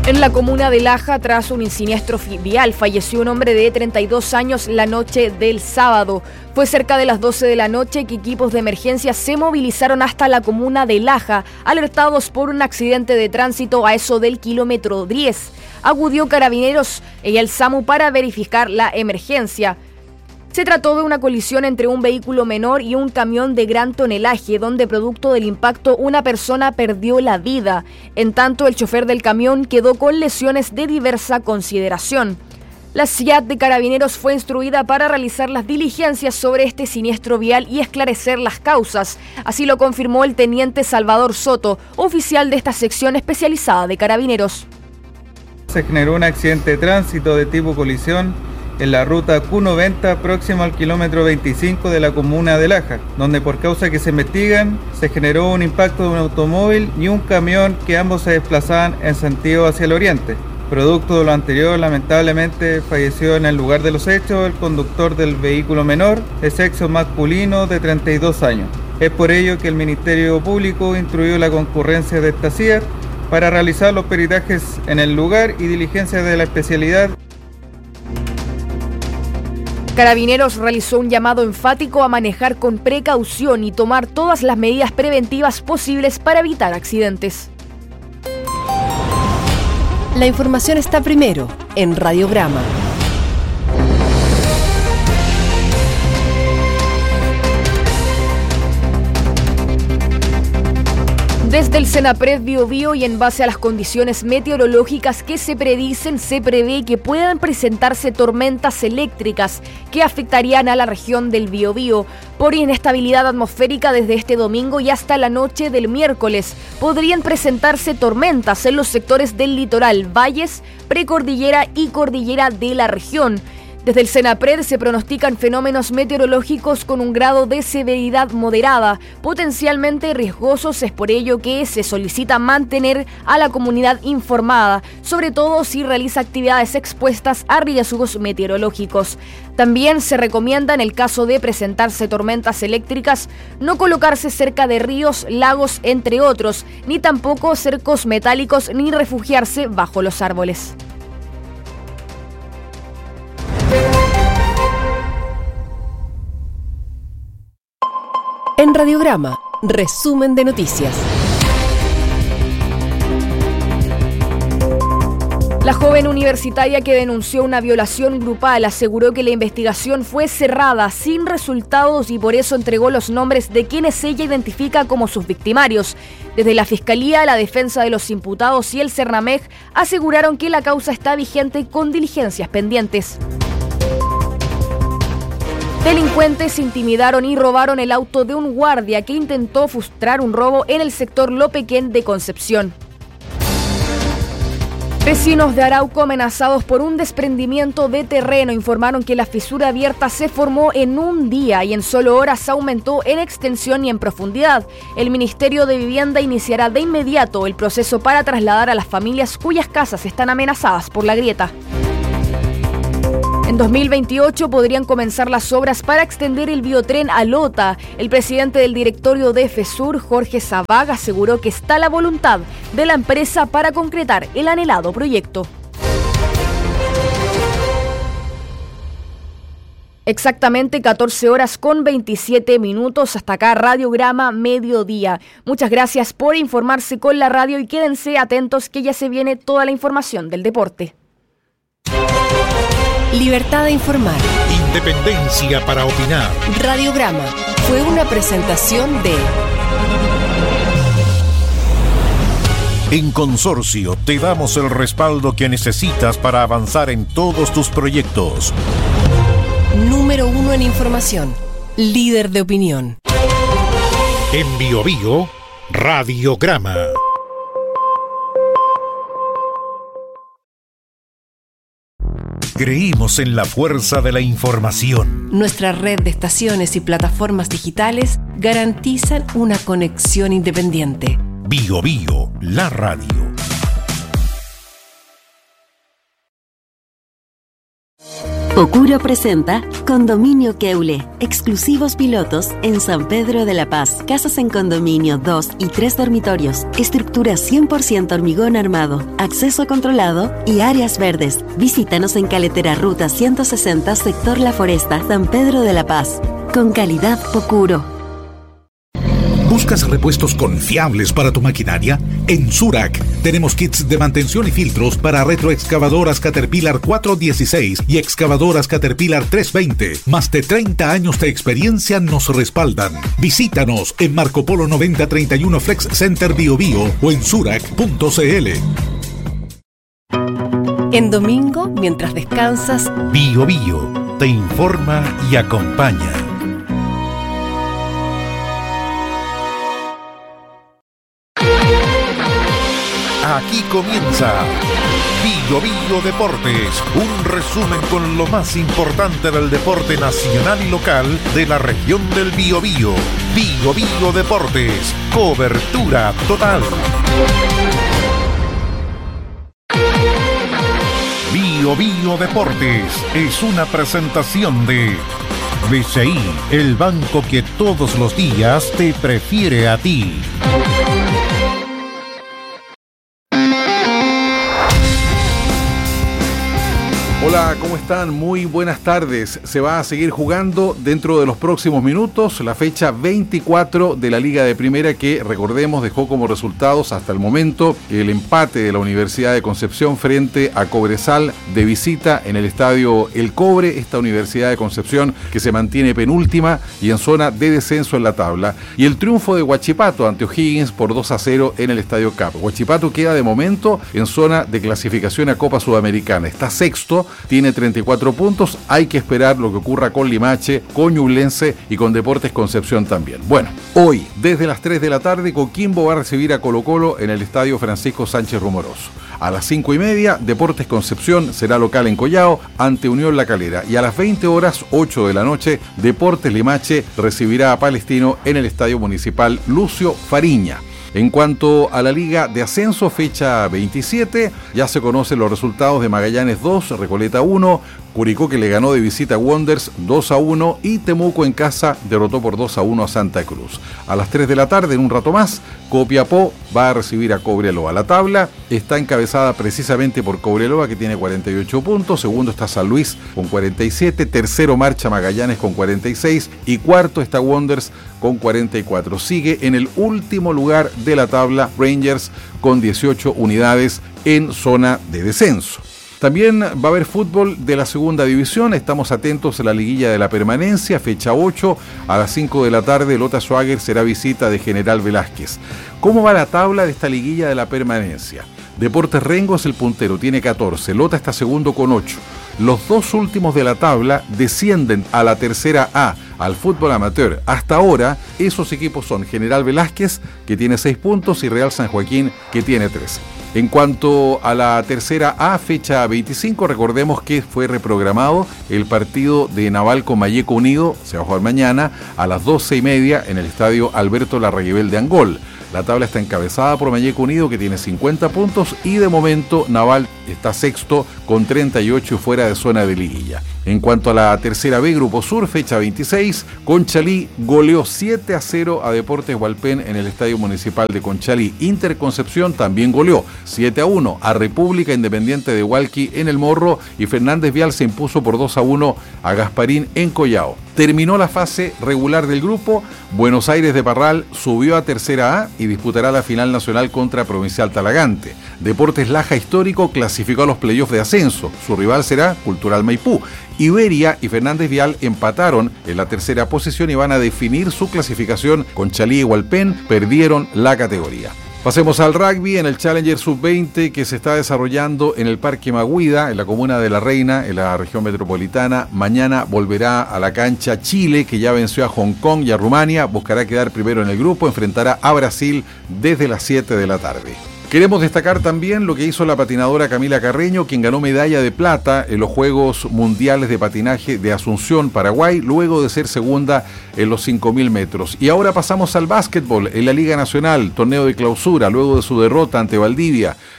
En la comuna de Laja, tras un siniestro vial, falleció un hombre de 32 años la noche del sábado. Fue cerca de las 12 de la noche que equipos de emergencia se movilizaron hasta la comuna de Laja, alertados por un accidente de tránsito a eso del kilómetro 10. Acudió Carabineros y el SAMU para verificar la emergencia. Se trató de una colisión entre un vehículo menor y un camión de gran tonelaje, donde producto del impacto una persona perdió la vida. En tanto, el chofer del camión quedó con lesiones de diversa consideración. La SIAT de Carabineros fue instruida para realizar las diligencias sobre este siniestro vial y esclarecer las causas. Así lo confirmó el teniente Salvador Soto, oficial de esta sección especializada de Carabineros. Se generó un accidente de tránsito de tipo colisión en la ruta Q90 próximo al kilómetro 25 de la comuna de Laja, donde por causa que se investigan se generó un impacto de un automóvil y un camión que ambos se desplazaban en sentido hacia el oriente. Producto de lo anterior, lamentablemente falleció en el lugar de los hechos el conductor del vehículo menor, de sexo masculino de 32 años. Es por ello que el Ministerio Público instruyó la concurrencia de esta SIAT para realizar los peritajes en el lugar y diligencias de la especialidad. Carabineros realizó un llamado enfático a manejar con precaución y tomar todas las medidas preventivas posibles para evitar accidentes. La información está primero en Radiograma. Desde el Senapred Biobío y en base a las condiciones meteorológicas que se predicen, se prevé que puedan presentarse tormentas eléctricas que afectarían a la región del Biobío. Por inestabilidad atmosférica desde este domingo y hasta la noche del miércoles, podrían presentarse tormentas en los sectores del litoral, valles, precordillera y cordillera de la región. Desde el Senapred se pronostican fenómenos meteorológicos con un grado de severidad moderada, potencialmente riesgosos. Es por ello que se solicita mantener a la comunidad informada, sobre todo si realiza actividades expuestas a riesgos meteorológicos. También se recomienda, en el caso de presentarse tormentas eléctricas, no colocarse cerca de ríos, lagos, entre otros, ni tampoco cercos metálicos ni refugiarse bajo los árboles. En Radiograma, resumen de noticias. La joven universitaria que denunció una violación grupal aseguró que la investigación fue cerrada, sin resultados, y por eso entregó los nombres de quienes ella identifica como sus victimarios. Desde la Fiscalía, la defensa de los imputados y el Cernamej aseguraron que la causa está vigente con diligencias pendientes. Delincuentes intimidaron y robaron el auto de un guardia que intentó frustrar un robo en el sector Lopequén de Concepción. Vecinos de Arauco, amenazados por un desprendimiento de terreno, informaron que la fisura abierta se formó en un día y en solo horas aumentó en extensión y en profundidad. El Ministerio de Vivienda iniciará de inmediato el proceso para trasladar a las familias cuyas casas están amenazadas por la grieta. En 2028 podrían comenzar las obras para extender el biotren a Lota. El presidente del directorio de FESUR, Jorge Zabag, aseguró que está la voluntad de la empresa para concretar el anhelado proyecto. Exactamente 14 horas con 27 minutos. Hasta acá Radiograma Mediodía. Muchas gracias por informarse con la radio y quédense atentos que ya se viene toda la información del deporte. Libertad de informar. Independencia para opinar. Radiograma fue una presentación de... En Consorcio te damos el respaldo que necesitas para avanzar en todos tus proyectos. Número 1 en información. Líder de opinión. En Biobío, Radiograma. Creímos en la fuerza de la información. Nuestra red de estaciones y plataformas digitales garantizan una conexión independiente. Biobío, la radio. Pocuro presenta Condominio Keule, exclusivos pilotos en San Pedro de la Paz. Casas en condominio, 2 y 3 dormitorios, estructura 100% hormigón armado, acceso controlado y áreas verdes. Visítanos en Caletera Ruta 160, sector La Foresta, San Pedro de la Paz. Con calidad Pocuro. ¿Buscas repuestos confiables para tu maquinaria? En Zurach tenemos kits de mantención y filtros para retroexcavadoras Caterpillar 416 y excavadoras Caterpillar 320. Más de 30 años de experiencia nos respaldan. Visítanos en Marco Polo 9031 Flex Center Bio Bio o en zurach.cl. En domingo, mientras descansas, Bio Bio te informa y acompaña. Aquí comienza Bio Bio Deportes, un resumen con lo más importante del deporte nacional y local de la región del Biobío. Bio Bio Deportes, cobertura total. Bio Bio Deportes es una presentación de BCI, el banco que todos los días te prefiere a ti. Hola, ¿cómo están? Muy buenas tardes. Se va a seguir jugando dentro de los próximos minutos la fecha 24 de la Liga de Primera que, recordemos, dejó como resultados hasta el momento el empate de la Universidad de Concepción frente a Cobresal de visita en el estadio El Cobre, esta Universidad de Concepción que se mantiene penúltima y en zona de descenso en la tabla, y el triunfo de Huachipato ante O'Higgins por 2-0 en el estadio Cap. Huachipato queda de momento en zona de clasificación a Copa Sudamericana, está sexto, tiene 34 puntos, hay que esperar lo que ocurra con Limache, con Ñublense y con Deportes Concepción también. Bueno, hoy, desde las 3 de la tarde, Coquimbo va a recibir a Colo-Colo en el estadio Francisco Sánchez Rumoroso. A las 5:30, Deportes Concepción será local en Collao ante Unión La Calera. Y a las 20 horas, 8 de la noche, Deportes Limache recibirá a Palestino en el estadio municipal Lucio Fariña. En cuanto a la Liga de Ascenso, fecha 27, ya se conocen los resultados de Magallanes 2, Recoleta 1, Curicó que le ganó de visita a Wanderers 2-1 y Temuco en casa derrotó por 2-1 a Santa Cruz. A las 3 de la tarde, en un rato más, Copiapó va a recibir a Cobreloa. La tabla está encabezada precisamente por Cobreloa, que tiene 48 puntos, segundo está San Luis con 47, tercero marcha Magallanes con 46 y cuarto está Wanderers con 44. Sigue en el último lugar de la tabla Rangers con 18 unidades en zona de descenso. También va a haber fútbol de la segunda división, estamos atentos a la liguilla de la permanencia, fecha 8, a las 5 de la tarde, Lota Schwager será visita de General Velázquez. ¿Cómo va la tabla de esta liguilla de la permanencia? Deportes Rengo es el puntero, tiene 14, Lota está segundo con 8. Los dos últimos de la tabla descienden a la tercera A, al fútbol amateur. Hasta ahora, esos equipos son General Velázquez, que tiene 6 puntos, y Real San Joaquín, que tiene 13. En cuanto a la tercera A, fecha 25, recordemos que fue reprogramado el partido de Naval con Malleco Unido, se va a jugar mañana a las 12:30 en el estadio Alberto Larraguibel de Angol. La tabla está encabezada por Malleco Unido, que tiene 50 puntos, y de momento Naval está sexto con 38 y fuera de zona de liguilla. En cuanto a la tercera B, Grupo Sur, fecha 26, Conchalí goleó 7-0 a Deportes Hualpén en el Estadio Municipal de Conchalí. Interconcepción también goleó 7-1 a República Independiente de Hualqui en El Morro, y Fernández Vial se impuso por 2-1 a Gasparín en Collao. Terminó la fase regular del grupo, Buenos Aires de Parral subió a tercera A y disputará la final nacional contra Provincial Talagante. Deportes Laja Histórico clasificó a los playoffs de ascenso, su rival será Cultural Maipú. Iberia y Fernández Vial empataron en la tercera posición y van a definir su clasificación. Conchalí y Hualpén perdieron la categoría. Pasemos al rugby en el Challenger Sub-20 que se está desarrollando en el Parque Maguida, en la comuna de La Reina, en la región metropolitana. Mañana volverá a la cancha Chile, que ya venció a Hong Kong y a Rumania. Buscará quedar primero en el grupo, enfrentará a Brasil desde las 7 de la tarde. Queremos destacar también lo que hizo la patinadora Camila Carreño, quien ganó medalla de plata en los Juegos Mundiales de Patinaje de Asunción, Paraguay, luego de ser segunda en los 5.000 metros. Y ahora pasamos al básquetbol en la Liga Nacional, torneo de clausura, luego de su derrota ante Valdivia.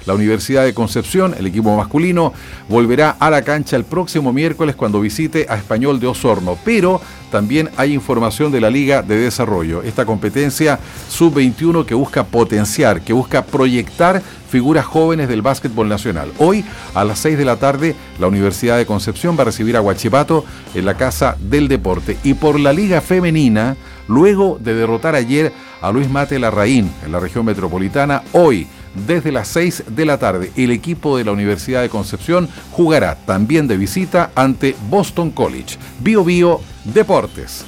La Universidad de Concepción, el equipo masculino, volverá a la cancha el próximo miércoles cuando visite a Español de Osorno, pero también hay información de la Liga de Desarrollo, esta competencia sub-21 que busca potenciar, que busca proyectar figuras jóvenes del básquetbol nacional. Hoy, a las 6 de la tarde, la Universidad de Concepción va a recibir a Huachipato en la Casa del Deporte. Y por la Liga Femenina, luego de derrotar ayer a Luis Mate Larraín en la región metropolitana, hoy, desde las 6 de la tarde, el equipo de la Universidad de Concepción jugará también de visita ante Boston College. Bio Bio Deportes.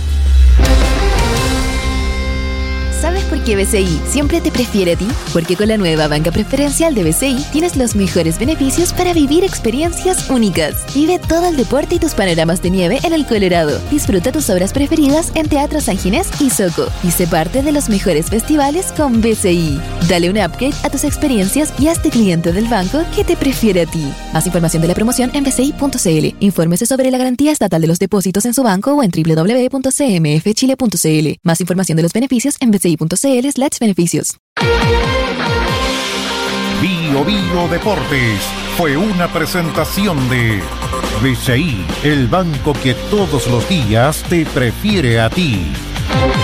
¿Sabes por qué BCI siempre te prefiere a ti? Porque con la nueva banca preferencial de BCI tienes los mejores beneficios para vivir experiencias únicas. Vive todo el deporte y tus panoramas de nieve en el Colorado. Disfruta tus obras preferidas en Teatro San Ginés y Soco. Y sé parte de los mejores festivales con BCI. Dale un upgrade a tus experiencias y hazte cliente del banco que te prefiere a ti. Más información de la promoción en bci.cl. Infórmese sobre la garantía estatal de los depósitos en su banco o en www.cmfchile.cl. Más información de los beneficios en bci.cl/beneficios. Bio Bio Deportes fue una presentación de BCI, el banco que todos los días te prefiere a ti.